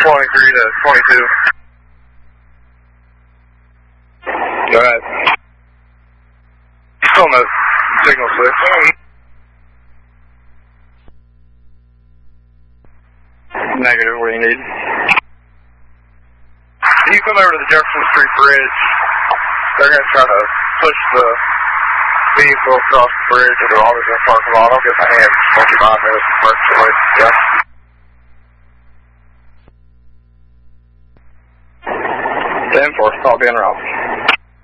23 to 22. Go ahead. Still no signal switch. Negative, what do you need? You come over to the Jefferson Street Bridge. They're going to try to push the vehicle across the bridge or they're always in the parking lot. I'll get my hands 25 minutes to park away. Yeah. 10-4, I'll be in our office.